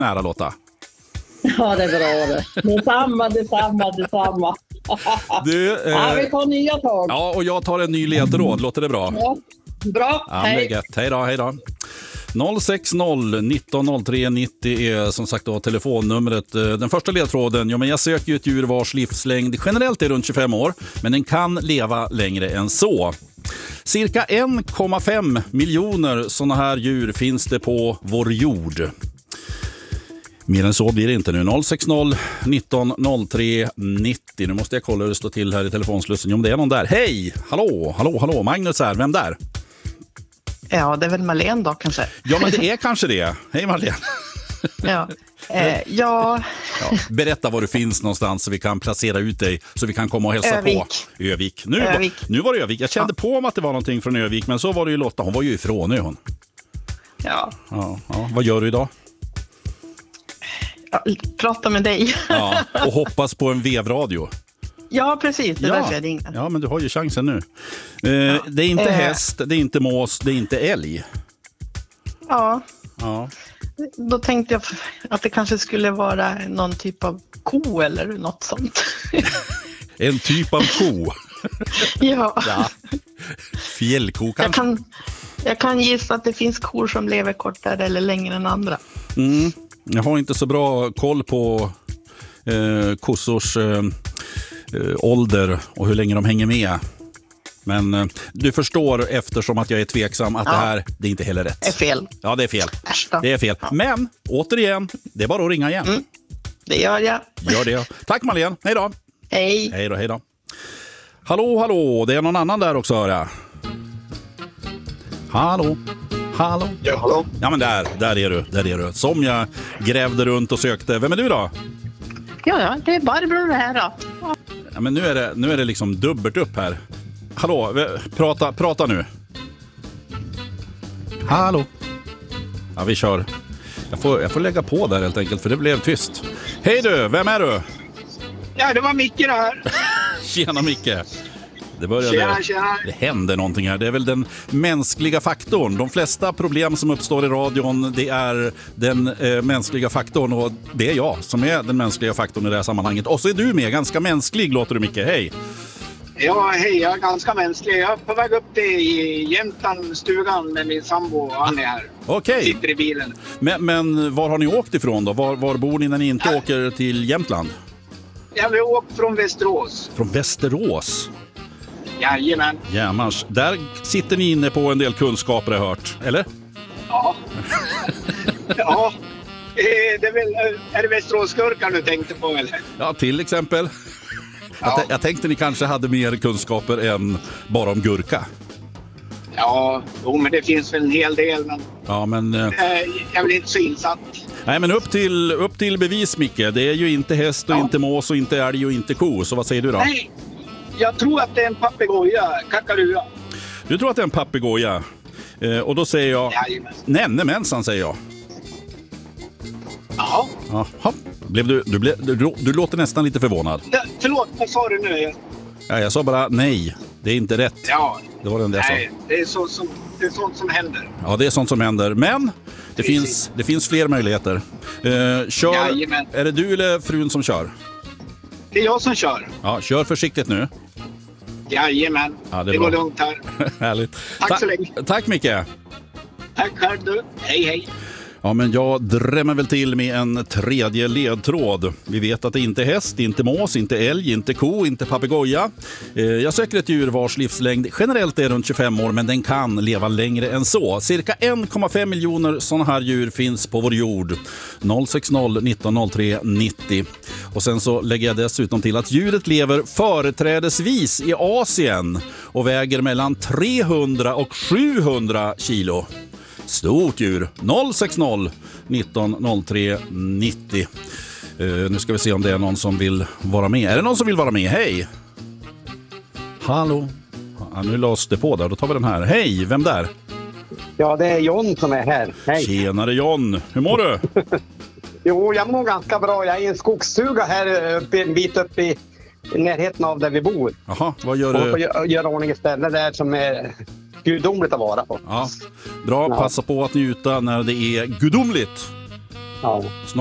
nära Lotta. Ja, det är bra det. Detsamma. Vi tar nya tag. Ja, och jag tar en ny ledtråd. Låter det bra? Ja, bra. Ja, hej då. 060 1903 90 är som sagt då telefonnumret. Den första ledtråden, men jag söker ju ett djur vars livslängd generellt är runt 25 år, men den kan leva längre än så. Cirka 1,5 miljoner sådana här djur finns det på vår jord. Mer än så blir det inte nu. 060 1903 90. Nu måste jag kolla hur det står till här i telefonslussen. Om det är någon där. Hej! Hallå, Magnus här. Vem där? Ja, det är väl Marlene då kanske. Ja, men det är kanske det. Hej Marlene. Ja. Berätta var du finns någonstans så vi kan placera ut dig, så vi kan komma och hälsa på. Övik. Nu var det Övik. Jag kände på mig att det var någonting från Övik, men så var det ju Lotta. Hon var ju ifrån hon. Ja. Vad gör du idag? Prata med dig. Ja, och hoppas på en vevradio. Ja, precis. Det är därför jag ringde. Ja, men du har ju chansen nu. Det är inte häst, det är inte mås, det är inte älg. Ja. Då tänkte jag att det kanske skulle vara någon typ av ko eller något sånt. En typ av ko? Ja. Fjällko kanske? Jag kan gissa att det finns kor som lever kortare eller längre än andra. Jag har inte så bra koll på kossors ålder och hur länge de hänger med. Men du förstår, eftersom att jag är tveksam, att det här, det är inte heller rätt. Det är fel. Ja, det är fel. Det är fel. Ja. Men, återigen, det är bara att ringa igen. Det gör jag. Gör det. Tack Marlene, hej då. Hej då. Hallå, det är någon annan där också, hör jag. Hallå. Ja, hallå. Ja, men där är du. Som jag grävde runt och sökte. Vem är du då? Ja, det är Barbro det här då. Ja, men nu är det liksom dubbelt upp här. Hallå, prata nu. Hallå. Ja, vi kör. Jag får lägga på där helt enkelt, för det blev tyst. Hej du, vem är du? Ja, det var Micke det här. Tjena Micke. Tjena. Det händer någonting här. Det är väl den mänskliga faktorn. De flesta problem som uppstår i radion, det är den mänskliga faktorn. Och det är jag som är den mänskliga faktorn i det här sammanhanget. Och så är du med, ganska mänsklig låter du Micke. Hej. Ja, hej. Jag är ganska mänsklig. Jag är på väg upp till Jämtlandstugan med min sambo. Han är här. Okej. Sitter i bilen. Men var har ni åkt ifrån då? Var bor ni när ni inte åker till Jämtland? Ja, vi har åkt från Västerås. Från Västerås? Jajamän. Jämmars. Där sitter ni inne på en del kunskaper, jag har hört, eller? Ja. Ja. Det är väl, är det Västeråsgurkan du tänkte på, eller? Ja, till exempel. Ja. Jag tänkte ni kanske hade mer kunskaper än bara om gurka. Ja, men det finns väl en hel del. Men ja, men jag blir inte så insatt. Nej, men upp till bevis, Micke. Det är ju inte häst och inte mås och inte älg och inte ko. Så vad säger du då? Nej, jag tror att det är en papegoja, kakalua. Du tror att det är en papegoja? Och då säger jag... Nämnemensan, säger jag. Ja. Jaha. Du låter nästan lite förvånad. Förlåt, vad sa du nu? Ja, jag sa bara nej. Det är inte rätt. Ja. Det var den där jag sa. Det är sånt som händer. Ja, det är sånt som händer. Men det finns fler möjligheter. Jajamän. Är det du eller frun som kör? Det är jag som kör. Ja, kör försiktigt nu. Jajamän. Ja, det går lugnt här. Härligt. Tack så länge. Tack Micke. Tack själv du. Hej. Ja, men jag drämmer väl till med en tredje ledtråd. Vi vet att det inte är häst, inte mås, inte älg, inte ko, inte papegoja. Jag söker ett djur vars livslängd generellt är runt 25 år, men den kan leva längre än så. Cirka 1,5 miljoner sådana här djur finns på vår jord. 060 1903 90. Och sen så lägger jag dessutom till att djuret lever företrädesvis i Asien och väger mellan 300 och 700 kilo. Stort djur. 060 1903 90. Nu ska vi se om det är någon som vill vara med. Är det någon som vill vara med? Hej! Hallå? Ja, nu lås det på där. Då tar vi den här. Hej, vem där? Ja, det är John som är här. Hej. Tjenare John. Hur mår du? Jo, jag mår ganska bra. Jag är i en skogsstuga här en bit upp i närheten av där vi bor. Jaha, vad gör du? Och gör ordning ett ställe där som är gudomligt att vara på. Ja, bra. Passa på att njuta när det är gudomligt. Ja.